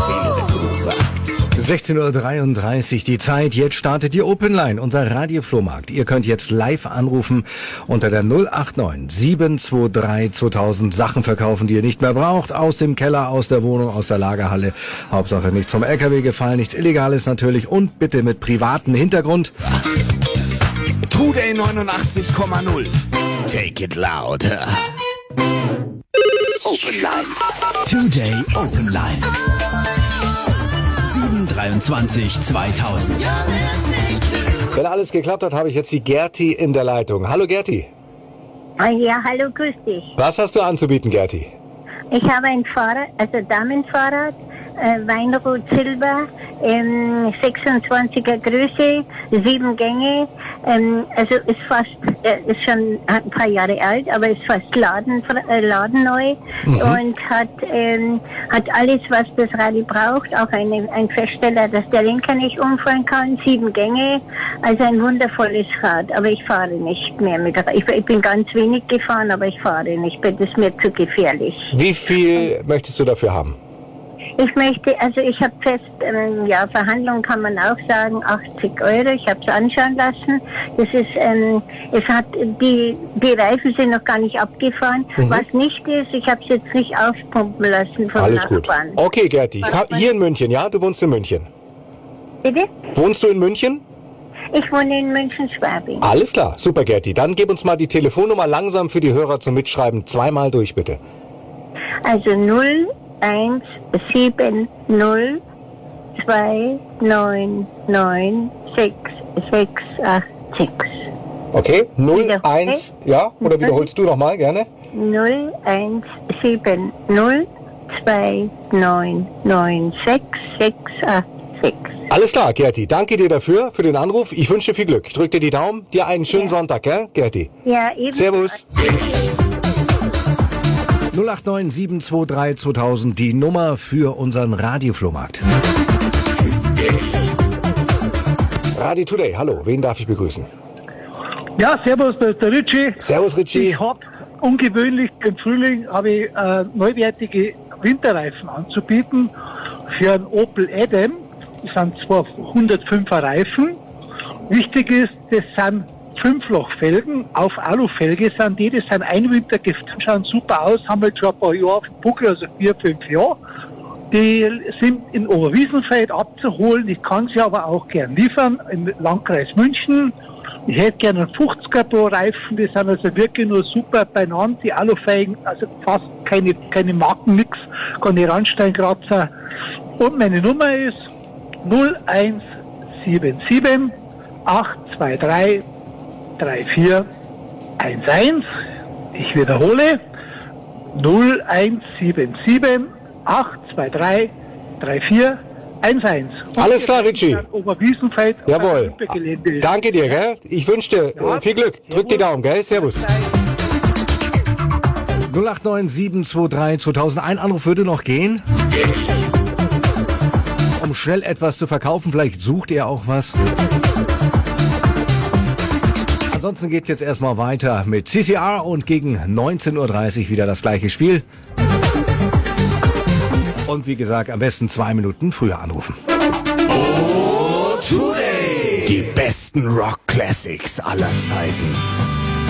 16:33 Uhr die Zeit. Jetzt startet die Open Line, unser Radioflohmarkt. Ihr könnt jetzt live anrufen unter der 089 723 2000. Sachen verkaufen, die ihr nicht mehr braucht. Aus dem Keller, aus der Wohnung, aus der Lagerhalle. Hauptsache nichts vom LKW gefallen, nichts Illegales natürlich. Und bitte mit privatem Hintergrund. Today 89,0. Take it louder. Open Line. Today Open Line. 723 2000. Wenn alles geklappt hat, habe ich jetzt die Gerti in der Leitung. Hallo Gerti. Ja, hallo, grüß dich. Was hast du anzubieten, Gerti? Ich habe ein Fahrrad, also Damenfahrrad, Weinrot Silber, 26er Größe, 7 Gänge, also ist fast, ist schon ein paar Jahre alt, aber ist fast ladenneu und hat alles, was das Rad braucht, auch ein Feststeller, dass der Lenker nicht umfahren kann, 7 Gänge, also ein wundervolles Rad, aber ich fahre nicht mehr mit. Ich bin ganz wenig gefahren, aber ich fahre nicht, das ist mir zu gefährlich. Wie viel möchtest du dafür haben? Ich möchte, also ich habe fest, Verhandlungen kann man auch sagen, 80 Euro. Ich habe es anschauen lassen. Das ist, es hat, die Reifen sind noch gar nicht abgefahren. Was nicht ist, ich habe es jetzt nicht aufpumpen lassen von Alles Nachbarn. gut. Okay, Gerti. Hier in München, ja? Du wohnst in München. Bitte? Wohnst du in München? Ich wohne in München-Schwabing. Alles klar. Super, Gerti. Dann gib uns mal die Telefonnummer langsam für die Hörer zum Mitschreiben. Zweimal durch, bitte. Also 0170 299 686. Okay, 01, ja? Oder wiederholst du nochmal, gerne? 0170 299 686. Alles klar, Gerti. Danke dir dafür, für den Anruf. Ich wünsche dir viel Glück. Ich drücke dir die Daumen. Dir einen schönen Sonntag, gell, Gerti? Ja, eben. Servus. 089 723 2000, die Nummer für unseren Radioflohmarkt. Radio Today, hallo, wen darf ich begrüßen? Ja, servus, da ist der Ritchie. Servus, Ritchie. Ich habe ungewöhnlich im Frühling neuwertige Winterreifen anzubieten für einen Opel Adam. Das sind zwar 105er Reifen. Wichtig ist, das sind 5-Loch-Felgen auf Alufelge sind die, das sind Einwinter gefahren, schauen super aus, haben halt schon ein paar Jahre auf dem Buckel, also 4-5 Jahre. Die sind in Oberwiesenfeld abzuholen, ich kann sie aber auch gern liefern, im Landkreis München. Ich hätte gerne einen 50er Pro Reifen, die sind also wirklich nur super beieinander, die Alufelgen, also fast keine Marken, nix, keine Randsteinkratzer. Und meine Nummer ist 0177 823 3411. Ich wiederhole 0177 823 3411. Alles klar, Ritchie. Oberwiesenfeld. Jawohl. Danke dir, gell? Ich wünsche dir viel Glück. Drück die Daumen, gell? Servus. 089 723 2000. Ein Anruf würde noch gehen. Um schnell etwas zu verkaufen. Vielleicht sucht ihr auch was. Ansonsten geht's jetzt erstmal weiter mit CCR und gegen 19:30 Uhr wieder das gleiche Spiel. Und wie gesagt, am besten 2 Minuten früher anrufen. Oh, Today. Die besten Rock-Classics aller Zeiten.